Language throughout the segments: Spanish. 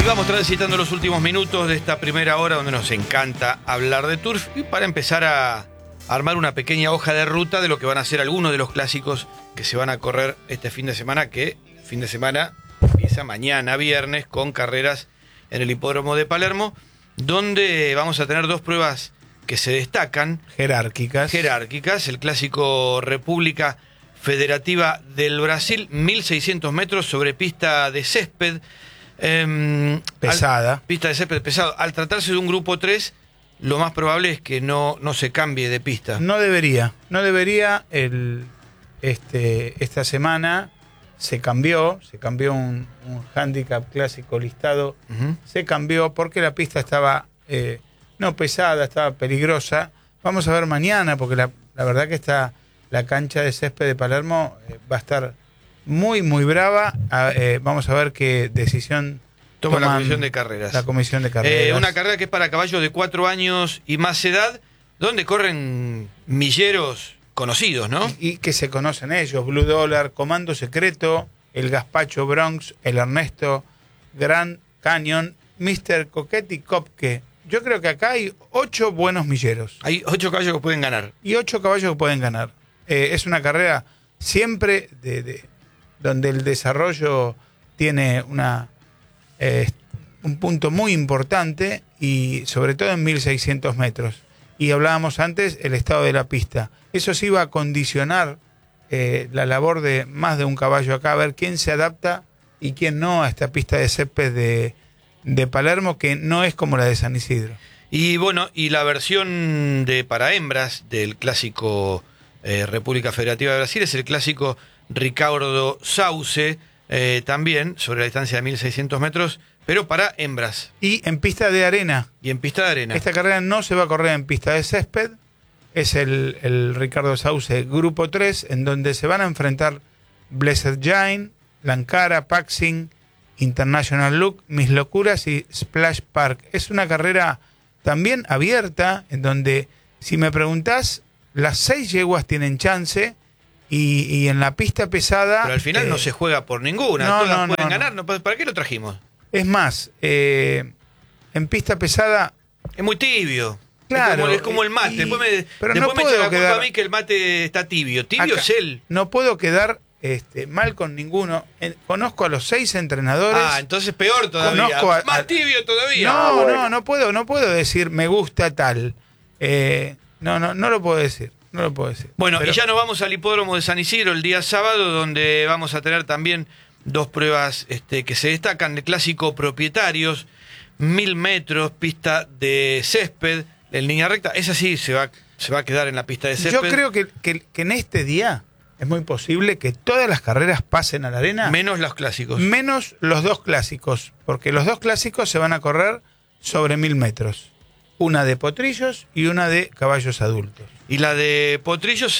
Vamos transitando los últimos minutos de esta primera hora donde nos encanta hablar de turf y para empezar a armar una pequeña hoja de ruta de lo que van a ser algunos de los clásicos que se van a correr este fin de semana, que fin de semana empieza mañana viernes con carreras en el hipódromo de Palermo, donde vamos a tener dos pruebas que se destacan. Jerárquicas. El clásico República Federativa del Brasil, 1600 metros sobre pista de césped. Pesada. Pista de césped pesado. Al tratarse de un grupo 3, lo más probable es que no se cambie de pista. No debería. Esta semana se cambió un handicap clásico listado. Se cambió porque la pista estaba no pesada, estaba peligrosa. Vamos a ver mañana, porque la verdad que la cancha de césped de Palermo va a estar muy, muy brava. Vamos a ver qué decisión toma la comisión de carreras. La comisión de carreras. Una carrera que es para caballos de 4 años y más edad, donde corren milleros conocidos, ¿no? Y que se conocen ellos: Blue Dollar, Comando Secreto, el Gaspacho Bronx, el Ernesto, Grand Canyon, Mr. Coquette y Kopke. Yo creo que acá hay 8 buenos milleros. Hay 8 caballos que pueden ganar. Y 8 caballos que pueden ganar. Es una carrera siempre donde el desarrollo tiene un punto muy importante, y sobre todo en 1600 metros. Y hablábamos antes el estado de la pista. Eso sí va a condicionar la labor de más de un caballo acá, a ver quién se adapta y quién no a esta pista de césped de Palermo, que no es como la de San Isidro. Y bueno, y la versión para hembras del clásico República Federativa de Brasil es el clásico Ricardo Sauce, también sobre la distancia de 1600 metros, pero para hembras. Y en pista de arena. Esta carrera no se va a correr en pista de césped. Es el Ricardo Sauce Grupo 3, en donde se van a enfrentar Blessed Giant, Lancara, Paxing, International Look, Mis Locuras y Splash Park. Es una carrera también abierta, en donde, si me preguntás, las 6 yeguas tienen chance. Y en la pista pesada... Pero al final no se juega por ninguna. Todas pueden ganar. ¿Para qué lo trajimos? Es más, en pista pesada... Es muy tibio. Claro. Es como el mate. Pero después no me puedo echa la culpa quedar... a mí que el mate está tibio. Tibio acá, es él. No puedo quedar mal con ninguno. Conozco a los 6 entrenadores. Entonces peor todavía. Más tibio todavía. No puedo decir me gusta tal. No lo puedo decir. Bueno, y ya nos vamos al hipódromo de San Isidro el día sábado, donde vamos a tener también dos pruebas que se destacan: el clásico Propietarios, 1000 metros, pista de césped, en línea recta. Esa sí se va a quedar en la pista de césped. Yo creo que en este día es muy posible que todas las carreras pasen a la arena. Menos los clásicos. Menos los 2 clásicos, porque los 2 clásicos se van a correr sobre 1000 metros. Una de potrillos y una de caballos adultos. Y la de potrillos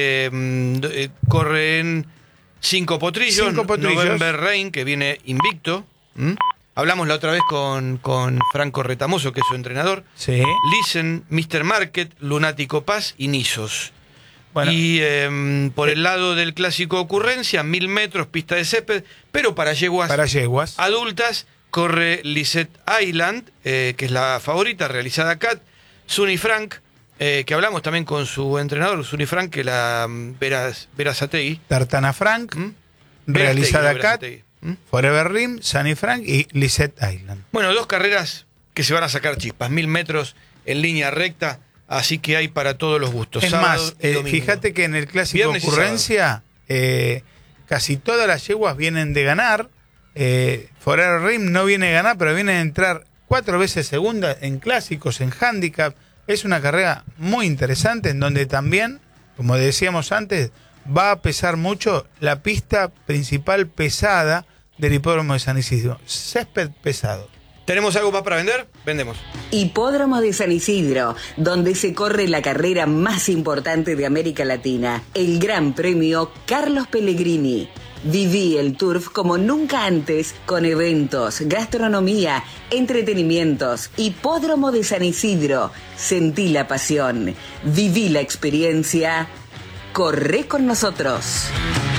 corren 5 potrillos. November Rain, que viene invicto. Hablamos la otra vez con Franco Retamoso, que es su entrenador. Sí. Listen, Mr. Market, Lunático Paz y Nisos. Bueno. Y por el lado del clásico Ocurrencia, 1000 metros, pista de césped, pero para yeguas adultas, corre Lisette Island, que es la favorita, realizada acá. Sunny Frank, que hablamos también con su entrenador, Sunny Frank, que la Verazategui. Tartana Frank, realizada acá. Forever Rim, Sunny Frank y Lisette Island. Bueno, 2 carreras que se van a sacar chispas, 1000 metros en línea recta, así que hay para todos los gustos. Es más, fíjate que en el clásico Ocurrencia casi todas las yeguas vienen de ganar. Forever Rim no viene a ganar, pero viene a entrar 4 veces segunda en clásicos, en handicap. Es una carrera muy interesante, en donde también, como decíamos antes, va a pesar mucho la pista principal pesada del hipódromo de San Isidro. Césped pesado. ¿Tenemos algo más para vender? Vendemos. Hipódromo de San Isidro, donde se corre la carrera más importante de América Latina, el Gran Premio Carlos Pellegrini. Viví el turf como nunca antes, con eventos, gastronomía, entretenimientos. Hipódromo de San Isidro. Sentí la pasión. Viví la experiencia. Corre con nosotros.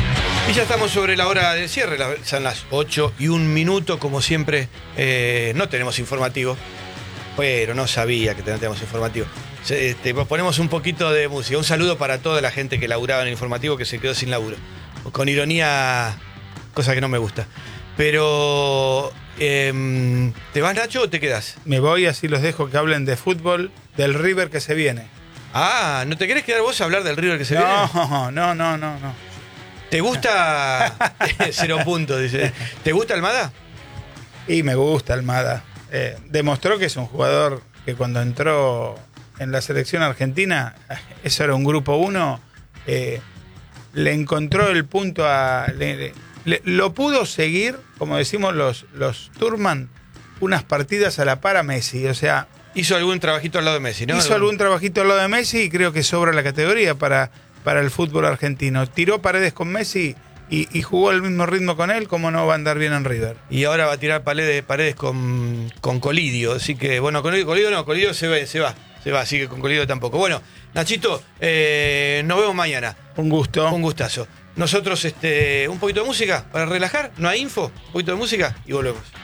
Y ya estamos sobre la hora del cierre, son las 8:01, como siempre. No tenemos informativo, pero no sabía que no tenemos informativo. Ponemos un poquito de música. Un saludo para toda la gente que laburaba en el informativo que se quedó sin laburo. Con ironía, cosa que no me gusta. Pero, ¿te vas, Nacho, o te quedas? Me voy, así los dejo que hablen de fútbol, del River que se viene. Ah, ¿no te querés quedar vos a hablar del River que se viene? No. ¿Te gusta 0 puntos, dice? ¿Te gusta Almada? Y me gusta Almada. Demostró que es un jugador que cuando entró en la selección argentina, eso era un grupo 1, le encontró el punto lo pudo seguir, como decimos los Turman, unas partidas a la par a Messi. O sea, hizo algún trabajito al lado de Messi, ¿no? Hizo algún trabajito al lado de Messi y creo que sobra la categoría para el fútbol argentino. Tiró Paredes con Messi y jugó al mismo ritmo con él, como no va a andar bien en River. Y ahora va a tirar Paredes con Colidio, así que, bueno, con Colidio no, Colidio se va, así que con Colidio tampoco. Bueno, Nachito, nos vemos mañana. Un gusto. Un gustazo. Nosotros, un poquito de música para relajar, no hay info, un poquito de música y volvemos.